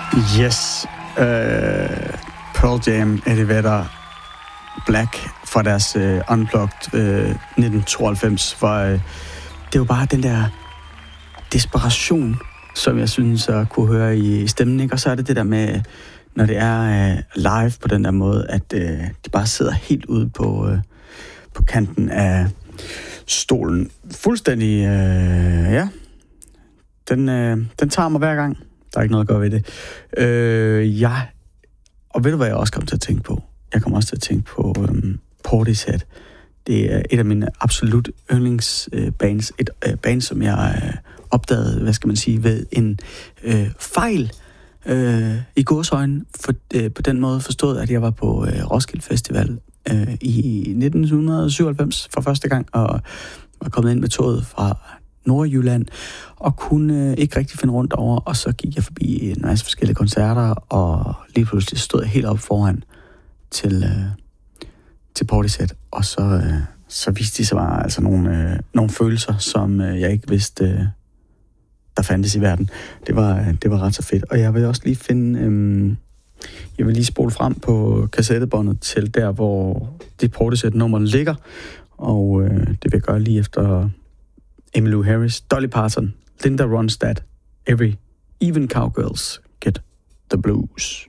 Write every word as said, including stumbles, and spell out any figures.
Yes. Uh, Pearl Jam, Eddie Vedder, Black fra deres uh, Unplugged uh, nitten tooghalvfems, var uh, det var bare den der desperation, som jeg synes at kunne høre i stemmen, ikke? Og så er det det der med, når det er uh, live på den der måde, at uh, de bare sidder helt ude på, uh, på kanten af stolen. Fuldstændig, uh, ja. Den, uh, den tager mig hver gang. Der er ikke noget at gøre ved det. Øh, ja. Og ved du, hvad jeg også kom til at tænke på? Jeg kommer også til at tænke på øhm, Portishead. Det er et af mine absolut yndlingsbands. Et øh, band, som jeg øh, opdagede, hvad skal man sige, ved en øh, fejl øh, i gåseøjne. For, øh, på den måde forstået, at jeg var på øh, Roskilde Festival øh, i nitten syvoghalvfems for første gang, og var kommet ind med toget fra Nordjylland, og kunne øh, ikke rigtig finde rundt over, og så gik jeg forbi en masse forskellige koncerter, og lige pludselig stod jeg helt op foran til, øh, til Portishead, og så, øh, så viste de sig bare altså nogle, øh, nogle følelser, som øh, jeg ikke vidste, øh, der fandtes i verden. Det var, det var ret så fedt, og jeg vil også lige finde, øh, jeg vil lige spole frem på kassettebåndet til der, hvor det Portishead-nummer ligger, og øh, det vil jeg gøre lige efter Emmylou Harris, Dolly Parton, Linda Ronstadt, Every, Even Cowgirls Get the Blues.